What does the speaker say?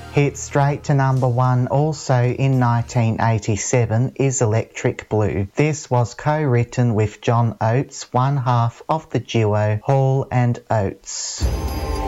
Hit straight to number 1 also in 1987 is Electric Blue. This was co-written with John Oates, one half of the duo Hall and Oates.